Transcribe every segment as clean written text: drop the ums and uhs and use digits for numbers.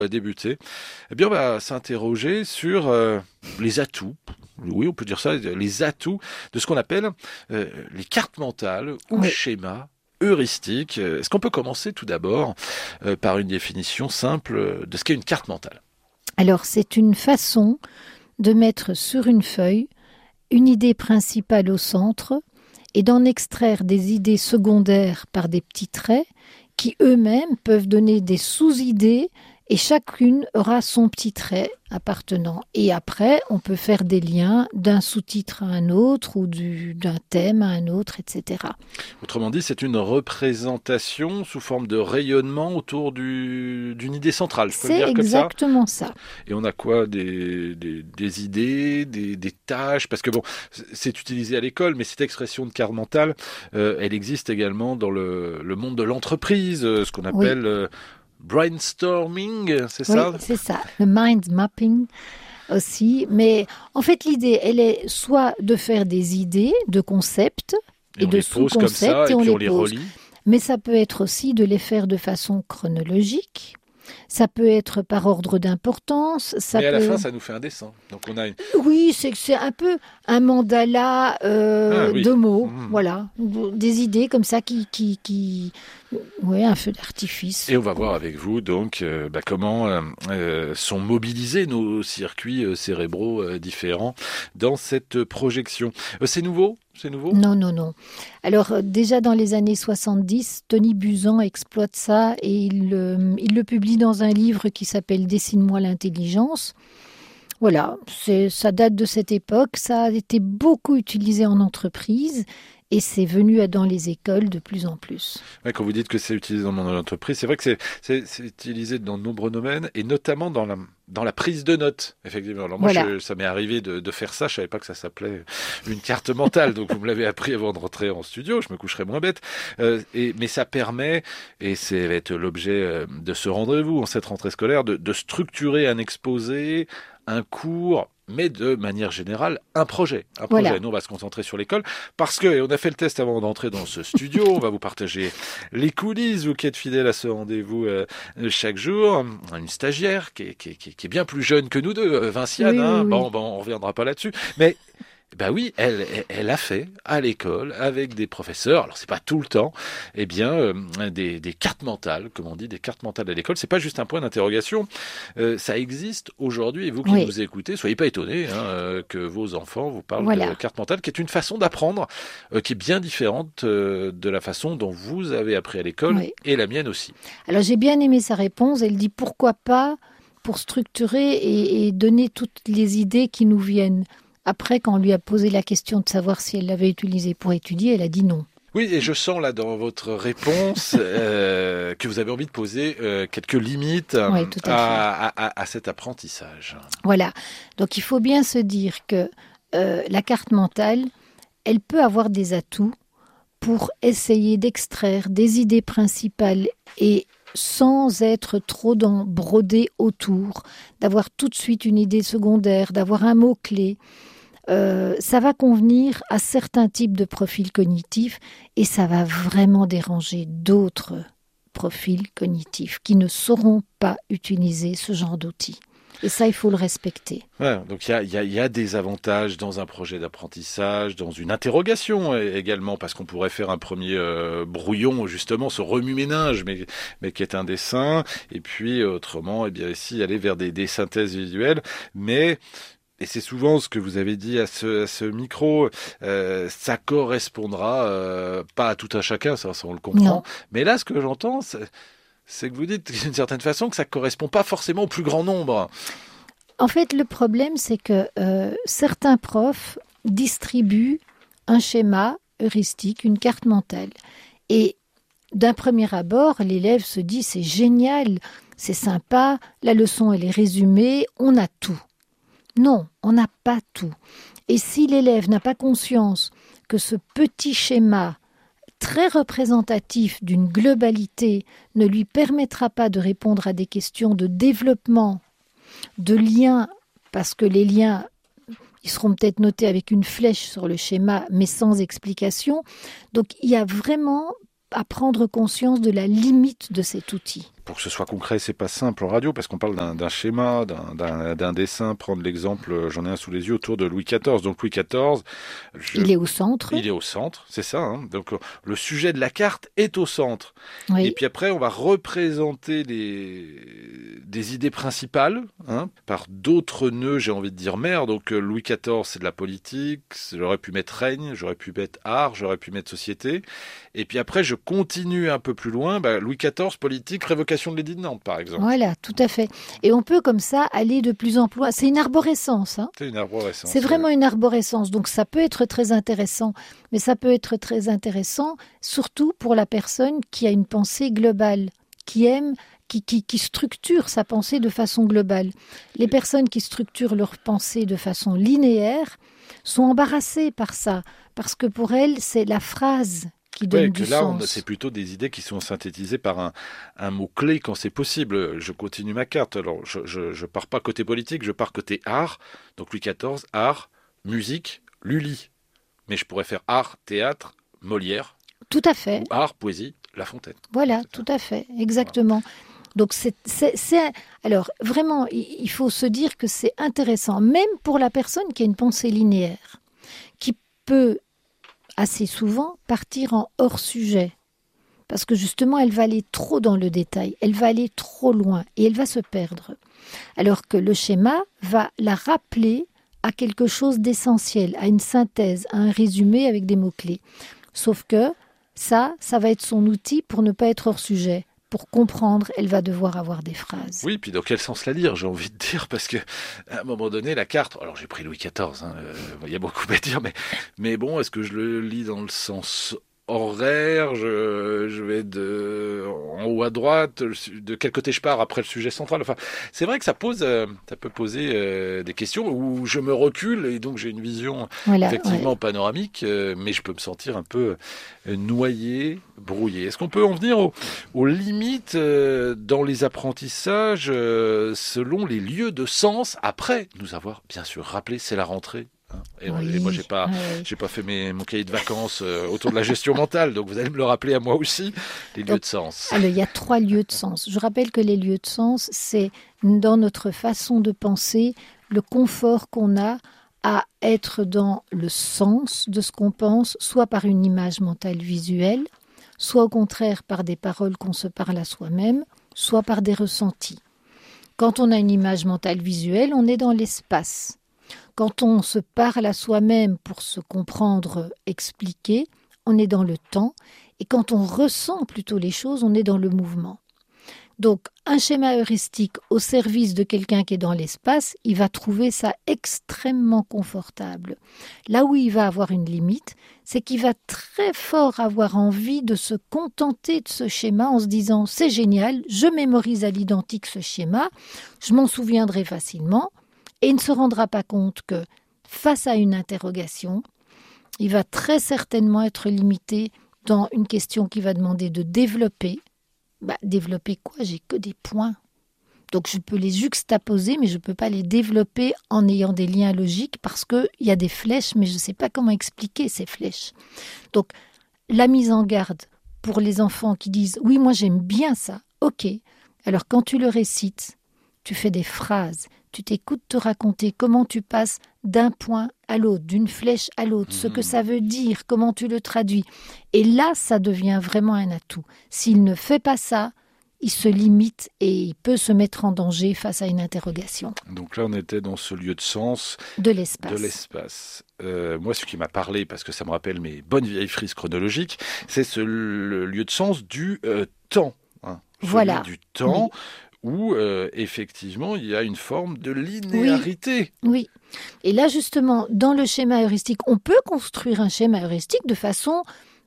débuter, eh bien, on va s'interroger sur les atouts. Oui, on peut dire ça, les atouts de ce qu'on appelle les cartes mentales ou Oui. schémas heuristiques. Est-ce qu'on peut commencer tout d'abord par une définition simple de ce qu'est une carte mentale? Alors, c'est une façon de mettre sur une feuille une idée principale au centre et d'en extraire des idées secondaires par des petits traits qui eux-mêmes peuvent donner des sous-idées et chacune aura son petit trait appartenant. Et après, on peut faire des liens d'un sous-titre à un autre ou d'un thème à un autre, etc. Autrement dit, c'est une représentation sous forme de rayonnement autour d'une idée centrale. Je peux le C'est dire comme ça? exactement ça. Et on a quoi? Des idées, des tâches? Parce que bon, c'est utilisé à l'école, mais cette expression de carte mentale, elle existe également dans le monde de l'entreprise, ce qu'on Oui. appelle brainstorming, c'est Oui, ça? c'est ça. Le mind mapping aussi. Mais en fait, l'idée, elle est soit de faire des idées, de concepts Et et on de les pose comme ça, sous-concepts et et on puis on les les pose. relie. Mais ça peut être aussi de les faire de façon chronologique. Ça peut être par ordre d'importance. Mais à la fin, ça nous fait un dessin. Donc on a une... Oui, c'est un peu un mandala Ah oui. de mots. Mmh. Voilà. Des idées comme ça Oui, un feu d'artifice. Et on va voir avec vous donc comment sont mobilisés nos circuits cérébraux différents dans cette projection. C'est nouveau? C'est nouveau? Non, non, non. Alors, déjà dans les années 70, Tony Buzan exploite ça et il le publie dans un livre qui s'appelle Dessine-moi l'intelligence. Voilà, ça date de cette époque. Ça a été beaucoup utilisé en entreprise et c'est venu dans les écoles de plus en plus. Ouais, quand vous dites que c'est utilisé dans le monde de l'entreprise, c'est vrai que c'est utilisé dans de nombreux domaines et notamment dans la prise de notes, effectivement. Alors moi, Voilà. ça m'est arrivé de faire ça. Je savais pas que ça s'appelait une carte mentale. Donc vous me l'avez appris avant de rentrer en studio. Je me coucherai moins bête. Mais ça permet, et c'est va être l'objet de ce rendez-vous en cette rentrée scolaire, de structurer un exposé, un cours, mais de manière générale, un projet. Voilà. Nous, on va se concentrer sur l'école parce que, et on a fait le test avant d'entrer dans ce studio, on va vous partager les coulisses, vous qui êtes fidèles à ce rendez-vous chaque jour. Une stagiaire qui est bien plus jeune que nous deux, Vinciane, Oui, hein. oui, oui. Bon, on reviendra pas là-dessus. Mais bah oui, elle a fait à l'école avec des professeurs. Alors c'est pas tout le temps, eh bien des cartes mentales, comme on dit, des cartes mentales à l'école. C'est pas juste un point d'interrogation. Ça existe aujourd'hui. Et vous qui Oui. nous écoutez, soyez pas étonnés que vos enfants vous parlent Voilà. de cartes mentales, qui est une façon d'apprendre qui est bien différente de la façon dont vous avez appris à l'école, Oui. et la mienne aussi. Alors j'ai bien aimé sa réponse. Elle dit pourquoi pas pour structurer et donner toutes les idées qui nous viennent. Après, quand on lui a posé la question de savoir si elle l'avait utilisé pour étudier, elle a dit non. Oui, et je sens là dans votre réponse que vous avez envie de poser quelques limites Oui, tout à fait. à cet apprentissage. Voilà. Donc il faut bien se dire que la carte mentale, elle peut avoir des atouts pour essayer d'extraire des idées principales et sans être trop brodé autour, d'avoir tout de suite une idée secondaire, d'avoir un mot-clé. Ça va convenir à certains types de profils cognitifs et ça va vraiment déranger d'autres profils cognitifs qui ne sauront pas utiliser ce genre d'outils. Et ça, il faut le respecter. Ouais, donc il y a des avantages dans un projet d'apprentissage, dans une interrogation également, parce qu'on pourrait faire un premier brouillon, justement, ce remue-ménage, mais qui est un dessin, et puis autrement, eh bien ici, aller vers des synthèses visuelles, mais... Et c'est souvent ce que vous avez dit à ce micro, ça correspondra pas à tout un chacun, ça on le comprend. Non. Mais là, ce que j'entends, c'est que vous dites d'une certaine façon que ça correspond pas forcément au plus grand nombre. En fait, le problème, c'est que certains profs distribuent un schéma heuristique, une carte mentale. Et d'un premier abord, l'élève se dit « c'est génial, c'est sympa, la leçon elle est résumée, on a tout ». Non, on n'a pas tout. Et si l'élève n'a pas conscience que ce petit schéma très représentatif d'une globalité ne lui permettra pas de répondre à des questions de développement, de liens, parce que les liens, ils seront peut-être notés avec une flèche sur le schéma, mais sans explication. Donc il y a vraiment à prendre conscience de la limite de cet outil. pour que ce soit concret, c'est pas simple en radio, parce qu'on parle d'un schéma, d'un dessin. Prendre l'exemple, j'en ai un sous les yeux, autour de Louis XIV. Donc Louis XIV, il est au centre. Il est au centre, c'est ça. Hein. Donc le sujet de la carte est au centre. Oui. Et puis après, on va représenter des idées principales, hein, par d'autres nœuds, j'ai envie de dire mère. Donc Louis XIV, c'est de la politique. J'aurais pu mettre règne, j'aurais pu mettre art, j'aurais pu mettre société. Et puis après, je continue un peu plus loin. Louis XIV, politique, révocation de l'édit de Nantes, par exemple. Voilà, tout à fait. Et on peut comme ça aller de plus en plus loin. C'est une arborescence. Hein. C'est une arborescence. C'est vraiment une arborescence. Donc ça peut être très intéressant. Mais ça peut être très intéressant, surtout pour la personne qui a une pensée globale, qui aime, qui structure sa pensée de façon globale. Les personnes qui structurent leur pensée de façon linéaire sont embarrassées par ça. Parce que pour elles, c'est la phrase qui donne du sens. C'est plutôt des idées qui sont synthétisées par un mot-clé quand c'est possible. Je continue ma carte. Alors, je pars pas côté politique, je pars côté art. Donc, Louis XIV, art, musique, Lully. Mais je pourrais faire art, théâtre, Molière. Tout à fait. Ou art, poésie, La Fontaine. Voilà, tout à fait, exactement. Donc, alors, vraiment, il faut se dire que c'est intéressant, même pour la personne qui a une pensée linéaire, qui peut assez souvent partir en hors-sujet. Parce que justement, elle va aller trop dans le détail, elle va aller trop loin et elle va se perdre. Alors que le schéma va la rappeler à quelque chose d'essentiel, à une synthèse, à un résumé avec des mots-clés. Sauf que ça va être son outil pour ne pas être hors-sujet. Pour comprendre, elle va devoir avoir des phrases. Oui, puis dans quel sens la lire, j'ai envie de dire, parce que à un moment donné, la carte. Alors j'ai pris Louis XIV, hein, y a beaucoup à dire, mais bon, est-ce que je le lis dans le sens horaire, je vais en haut à droite, de quel côté je pars après le sujet central. Enfin, c'est vrai que ça peut poser des questions où je me recule et donc j'ai une vision effectivement panoramique, mais je peux me sentir un peu noyé, brouillé. Est-ce qu'on peut en venir aux limites dans les apprentissages selon les lieux de sens après nous avoir bien sûr rappelé, c'est la rentrée. Et moi, j'ai pas fait mon cahier de vacances autour de la gestion mentale, donc vous allez me le rappeler à moi aussi, les lieux de sens. Alors, il y a 3 lieux de sens. Je rappelle que les lieux de sens, c'est dans notre façon de penser, le confort qu'on a à être dans le sens de ce qu'on pense, soit par une image mentale visuelle, soit au contraire par des paroles qu'on se parle à soi-même, soit par des ressentis. Quand on a une image mentale visuelle, on est dans l'espace. Quand on se parle à soi-même pour se comprendre, expliquer, on est dans le temps. Et quand on ressent plutôt les choses, on est dans le mouvement. Donc, un schéma heuristique au service de quelqu'un qui est dans l'espace, il va trouver ça extrêmement confortable. Là où il va avoir une limite, c'est qu'il va très fort avoir envie de se contenter de ce schéma en se disant « c'est génial, je mémorise à l'identique ce schéma, je m'en souviendrai facilement ». Et il ne se rendra pas compte que, face à une interrogation, il va très certainement être limité dans une question qui va demander de développer. Développer quoi ? J'ai que des points. Donc je peux les juxtaposer, mais je ne peux pas les développer en ayant des liens logiques parce qu'il y a des flèches, mais je ne sais pas comment expliquer ces flèches. Donc la mise en garde pour les enfants qui disent « oui, moi j'aime bien ça », ok. Alors quand tu le récites, tu fais des phrases, tu t'écoutes te raconter comment tu passes d'un point à l'autre, d'une flèche à l'autre, ce que ça veut dire, comment tu le traduis. Et là, ça devient vraiment un atout. S'il ne fait pas ça, il se limite et il peut se mettre en danger face à une interrogation. Donc là, on était dans ce lieu de sens de l'espace. Moi, ce qui m'a parlé, parce que ça me rappelle mes bonnes vieilles frises chronologiques, c'est le lieu de sens du temps. Hein, voilà. Du temps. Oui. Où effectivement il y a une forme de linéarité. Oui. Et là justement, dans le schéma heuristique, on peut construire un schéma heuristique de façon,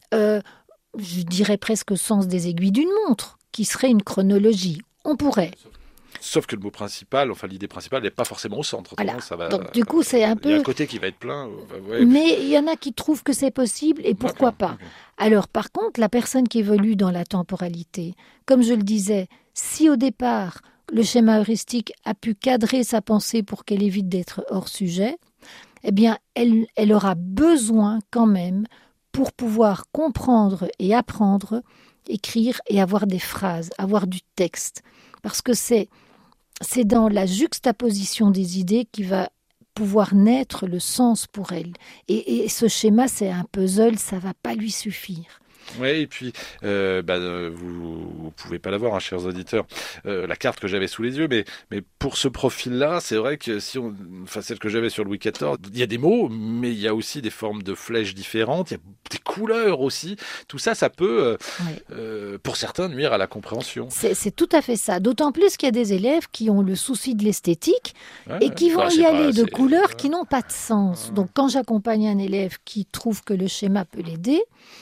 je dirais presque au sens des aiguilles d'une montre, qui serait une chronologie. On pourrait. Sauf que le mot principal, enfin l'idée principale n'est pas forcément au centre. Voilà. Ça va, donc du coup, c'est un peu... Il y a un côté qui va être plein. Mais il y en a qui trouvent que c'est possible et pourquoi pas. Okay. Alors par contre, la personne qui évolue dans la temporalité, comme je le disais, si au départ, le schéma heuristique a pu cadrer sa pensée pour qu'elle évite d'être hors sujet, eh bien, elle aura besoin quand même, pour pouvoir comprendre et apprendre, écrire et avoir des phrases, avoir du texte. Parce que c'est dans la juxtaposition des idées qui va pouvoir naître le sens pour elle. Et ce schéma, c'est un puzzle, ça va pas lui suffire. Oui, et puis vous pouvez pas l'avoir, hein, chers auditeurs, la carte que j'avais sous les yeux, mais pour ce profil-là, c'est vrai que celle que j'avais sur Louis XIV, il y a des mots, mais il y a aussi des formes de flèches différentes, il y a des couleurs aussi. Tout ça, ça peut, pour certains, nuire à la compréhension. C'est tout à fait ça. D'autant plus qu'il y a des élèves qui ont le souci de l'esthétique et qui vont y aller de couleurs qui n'ont pas de sens. Donc, quand j'accompagne un élève qui trouve que le schéma peut l'aider,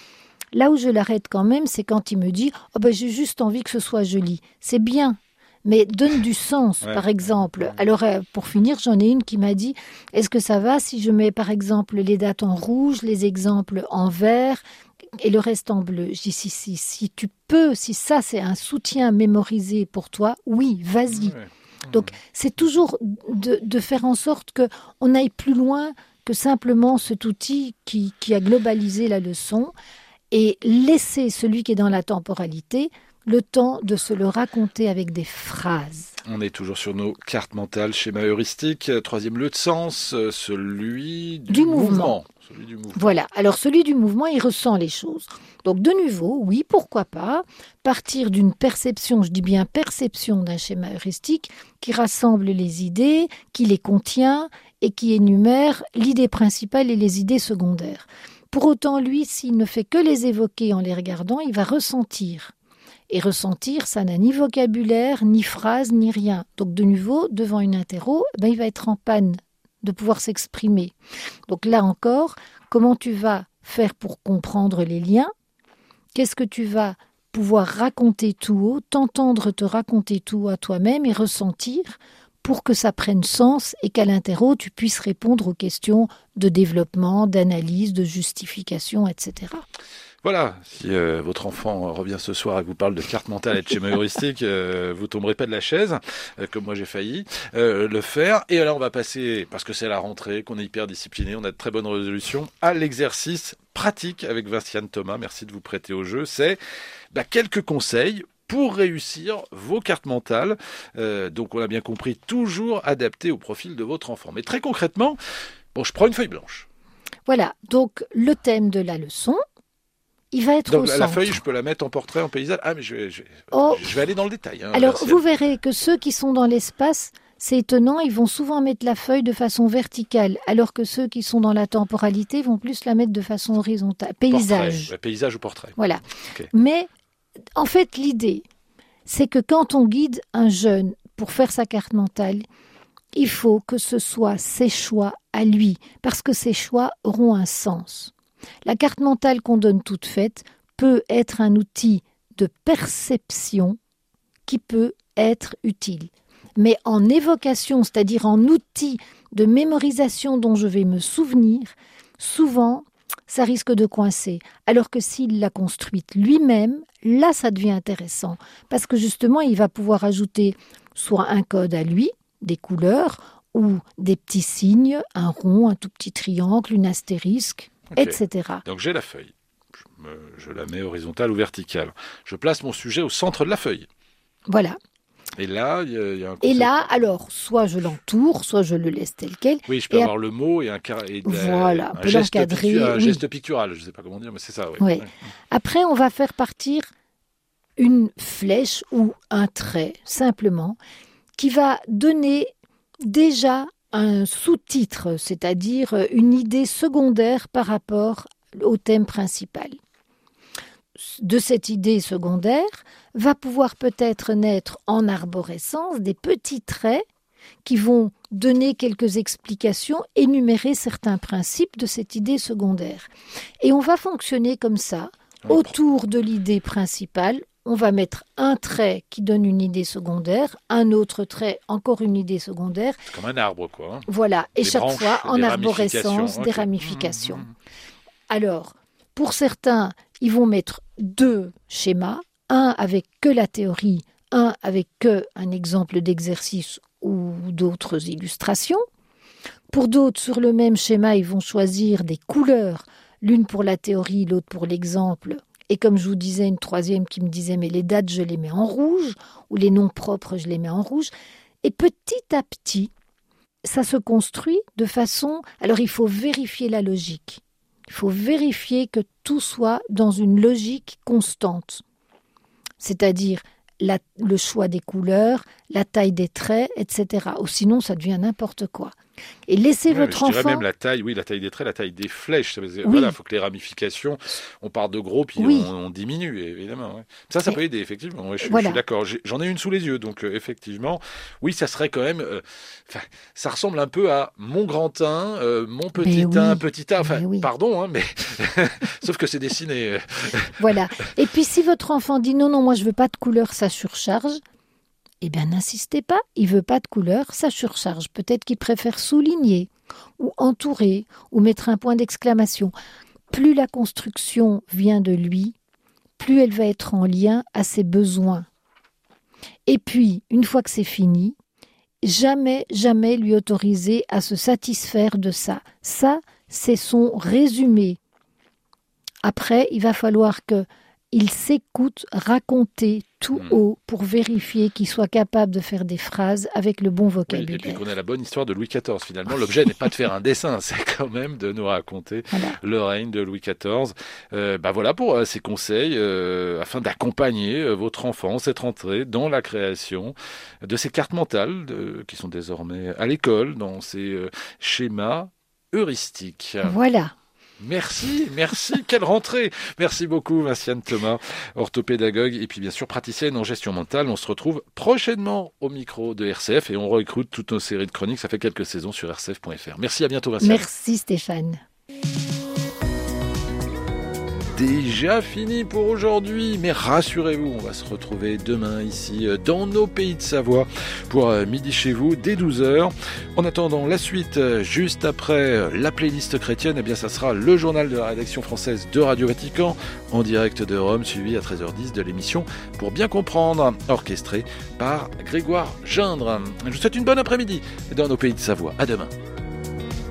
là où je l'arrête quand même, c'est quand il me dit « Oh ben j'ai juste envie que ce soit joli ». C'est bien, mais donne du sens, par exemple. Alors, pour finir, j'en ai une qui m'a dit « Est-ce que ça va si je mets, par exemple, les dates en rouge, les exemples en vert et le reste en bleu ?» Je dis « Si tu peux, si ça, c'est un soutien mémorisé pour toi, oui, vas-y. » Donc, c'est toujours de faire en sorte qu'on aille plus loin que simplement cet outil qui a globalisé la leçon, et laisser celui qui est dans la temporalité le temps de se le raconter avec des phrases. On est toujours sur nos cartes mentales, schéma heuristique, troisième lieu de sens, celui du mouvement. Celui du mouvement. Voilà, alors celui du mouvement, il ressent les choses. Donc de nouveau, oui, pourquoi pas, partir d'une perception, je dis bien perception d'un schéma heuristique, qui rassemble les idées, qui les contient et qui énumère l'idée principale et les idées secondaires. Pour autant, lui, s'il ne fait que les évoquer en les regardant, il va ressentir. Et ressentir, ça n'a ni vocabulaire, ni phrase, ni rien. Donc de nouveau, devant une interro, il va être en panne de pouvoir s'exprimer. Donc là encore, comment tu vas faire pour comprendre les liens ? Qu'est-ce que tu vas pouvoir raconter tout haut, t'entendre te raconter tout haut à toi-même et ressentir pour que ça prenne sens et qu'à l'interro, tu puisses répondre aux questions de développement, d'analyse, de justification, etc. Voilà, si votre enfant revient ce soir et vous parle de carte mentale et de schéma heuristique, vous tomberez pas de la chaise, comme moi j'ai failli le faire. Et alors on va passer, parce que c'est la rentrée, qu'on est hyper discipliné, on a de très bonnes résolutions, à l'exercice pratique avec Vinciane Thomas. Merci de vous prêter au jeu. C'est quelques conseils pour réussir vos cartes mentales. Donc on a bien compris, toujours adapté au profil de votre enfant. Mais très concrètement, je prends une feuille blanche. Voilà, donc le thème de la leçon, il va être donc, au centre. La feuille, je peux la mettre en portrait, en paysage. Ah, mais je vais aller dans le détail. Alors, vous verrez que ceux qui sont dans l'espace, c'est étonnant, ils vont souvent mettre la feuille de façon verticale, alors que ceux qui sont dans la temporalité vont plus la mettre de façon horizontale. Paysage. Portrait, paysage ou portrait. Voilà. Okay. Mais, en fait, l'idée, c'est que quand on guide un jeune pour faire sa carte mentale, il faut que ce soit ses choix à lui, parce que ses choix auront un sens. La carte mentale qu'on donne toute faite peut être un outil de perception qui peut être utile. Mais en évocation, c'est-à-dire en outil de mémorisation dont je vais me souvenir, souvent, ça risque de coincer. Alors que s'il l'a construite lui-même, là, ça devient intéressant. Parce que justement, il va pouvoir ajouter soit un code à lui, des couleurs, ou des petits signes, un rond, un tout petit triangle, une astérisque, etc. Donc j'ai la feuille. Je la mets horizontale ou verticale. Je place mon sujet au centre de la feuille. Voilà. Et là, il y a un concept. Et là, alors, soit je l'entoure, soit je le laisse tel quel. Oui, je peux avoir le mot et un geste pictural. Je ne sais pas comment dire, mais c'est ça. Oui. Ouais. Après, on va faire partir une flèche ou un trait, simplement, qui va donner déjà un sous-titre, c'est-à-dire une idée secondaire par rapport au thème principal. De cette idée secondaire va pouvoir peut-être naître en arborescence des petits traits qui vont donner quelques explications, énumérer certains principes de cette idée secondaire. Et on va fonctionner comme ça, autour de l'idée principale. On va mettre un trait qui donne une idée secondaire, un autre trait, encore une idée secondaire. C'est comme un arbre, quoi. Voilà, et chaque fois en arborescence, des ramifications. Alors, pour certains, ils vont mettre 2 schémas, un avec que la théorie, un avec que un exemple d'exercice ou d'autres illustrations. Pour d'autres, sur le même schéma, ils vont choisir des couleurs, l'une pour la théorie, l'autre pour l'exemple, Et comme je vous disais, une troisième qui me disait, mais les dates, je les mets en rouge, ou les noms propres, je les mets en rouge. Et petit à petit, ça se construit de façon... Alors, il faut vérifier la logique. Il faut vérifier que tout soit dans une logique constante. C'est-à-dire le choix des couleurs, la taille des traits, etc. Ou sinon, ça devient n'importe quoi. Et laissez votre enfant... Je dirais même la taille des traits, la taille des flèches. Oui. Voilà, il faut que les ramifications, on part de gros, puis oui. on diminue, évidemment. Ouais. Ça peut aider, effectivement. Ouais, je suis d'accord. J'en ai une sous les yeux, donc effectivement, oui, ça serait quand même... ça ressemble un peu à mon grand 1, mon petit 1, petit 1. Enfin, pardon, mais... Sauf que c'est dessiné. Voilà. Et puis, si votre enfant dit non, moi, je veux pas de couleur, ça surcharge... Eh bien, n'insistez pas, il veut pas de couleur, ça surcharge. Peut-être qu'il préfère souligner, ou entourer, ou mettre un point d'exclamation. Plus la construction vient de lui, plus elle va être en lien à ses besoins. Et puis, une fois que c'est fini, jamais lui autoriser à se satisfaire de ça. Ça, c'est son résumé. Après, il va falloir qu'il s'écoute raconter tout haut pour vérifier qu'il soit capable de faire des phrases avec le bon vocabulaire. Oui, et puis qu'on ait la bonne histoire de Louis XIV. Finalement, l'objet n'est pas de faire un dessin, c'est quand même de nous raconter le règne de Louis XIV. Voilà pour ces conseils afin d'accompagner votre enfant, cette rentrée, dans la création de ces cartes mentales qui sont désormais à l'école, dans ces schémas heuristiques. Voilà. Merci, quelle rentrée. Merci beaucoup Vinciane Thomas, orthopédagogue et puis bien sûr praticienne en gestion mentale. On se retrouve prochainement au micro de RCF et on réécoute toutes nos séries de chroniques. Ça fait quelques saisons sur rcf.fr. Merci, à bientôt Vinciane. Merci Stéphane. Déjà fini pour aujourd'hui, mais rassurez-vous, on va se retrouver demain ici dans nos pays de Savoie pour midi chez vous dès 12h. En attendant la suite, juste après la playlist chrétienne, eh bien ça sera le journal de la rédaction française de Radio Vatican en direct de Rome, suivi à 13h10 de l'émission Pour bien comprendre, orchestrée par Grégoire Gindre. Je vous souhaite une bonne après-midi dans nos pays de Savoie. À demain.